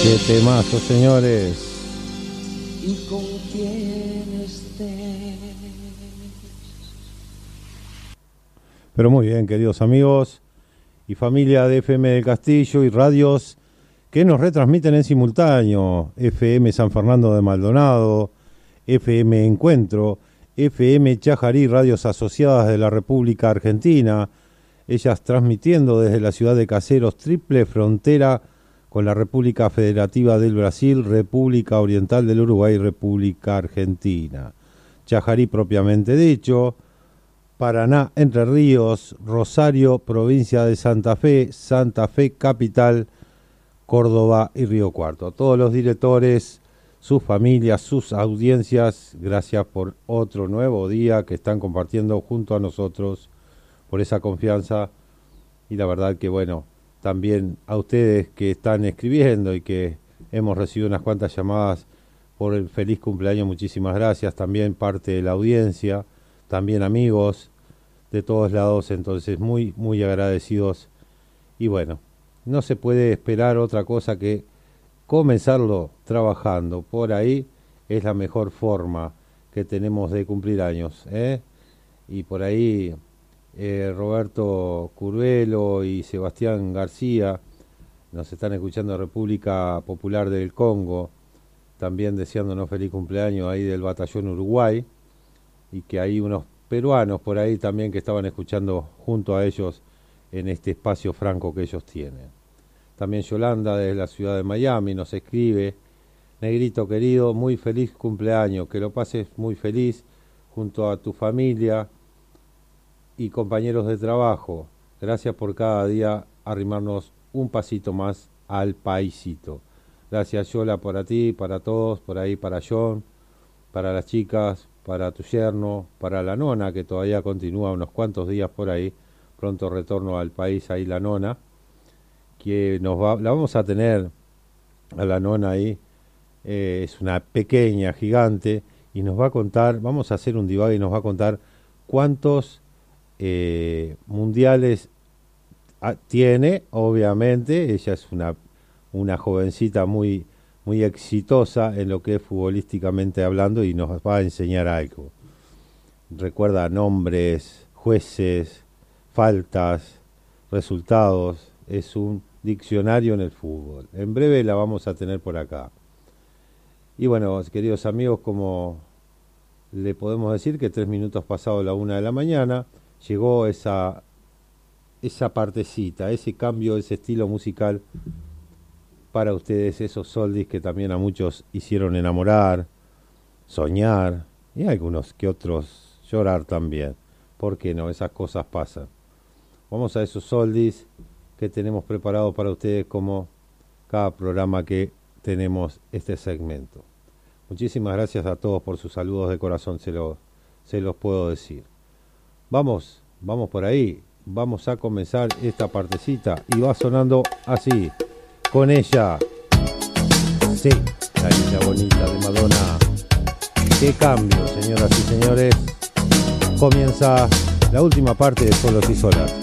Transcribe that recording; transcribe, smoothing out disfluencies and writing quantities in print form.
Qué temazo, señores. Y con quién estés. Pero muy bien, queridos amigos y familia de FM del Castillo y radios que nos retransmiten en simultáneo. FM San Fernando de Maldonado, FM Encuentro, FM Chajarí, radios asociadas de la República Argentina, ellas transmitiendo desde la ciudad de Caseros, triple frontera con la República Federativa del Brasil, República Oriental del Uruguay y República Argentina. Chajarí propiamente dicho, Paraná, Entre Ríos, Rosario, provincia de Santa Fe, Santa Fe capital, Córdoba y Río Cuarto. A todos los directores, sus familias, sus audiencias, gracias por otro nuevo día que están compartiendo junto a nosotros, por esa confianza y la verdad que bueno, también a ustedes que están escribiendo y que hemos recibido unas cuantas llamadas por el feliz cumpleaños, muchísimas gracias, también parte de la audiencia, también amigos de todos lados, entonces muy, muy agradecidos y bueno, no se puede esperar otra cosa que comenzarlo trabajando, por ahí es la mejor forma que tenemos de cumplir años, y por ahí Roberto Curvelo y Sebastián García nos están escuchando de República Popular del Congo, también deseándonos feliz cumpleaños ahí del Batallón Uruguay, y que hay unos peruanos por ahí también que estaban escuchando junto a ellos en este espacio franco que ellos tienen. También Yolanda desde la ciudad de Miami nos escribe: Negrito querido, muy feliz cumpleaños, que lo pases muy feliz junto a tu familia y compañeros de trabajo. Gracias por cada día arrimarnos un pasito más al paisito. Gracias Yola, para ti, para todos, por ahí para John, para las chicas, para tu yerno, para la nona que todavía continúa unos cuantos días por ahí, pronto retorno al país ahí la nona, que la vamos a tener a la nona ahí, es una pequeña gigante y nos va a contar, vamos a hacer un divague y nos va a contar cuántos mundiales tiene, obviamente, ella es una jovencita muy muy exitosa en lo que es futbolísticamente hablando y nos va a enseñar algo. Recuerda nombres, jueces, faltas, resultados, es un diccionario en el fútbol. En breve la vamos a tener por acá. Y bueno, queridos amigos, como le podemos decir que 3 minutos pasado la 1 de la mañana, llegó esa partecita, ese cambio, ese estilo musical para ustedes, esos oldies que también a muchos hicieron enamorar, soñar y algunos que otros llorar también. ¿Por qué no? Esas cosas pasan. Vamos a esos oldies que tenemos preparados para ustedes como cada programa que tenemos este segmento. Muchísimas gracias a todos por sus saludos de corazón, se los puedo decir. Vamos por ahí, vamos a comenzar esta partecita y va sonando así. Con ella, sí, la niña bonita de Madonna. Qué cambio, señoras y señores. Comienza la última parte de Solos y Solas.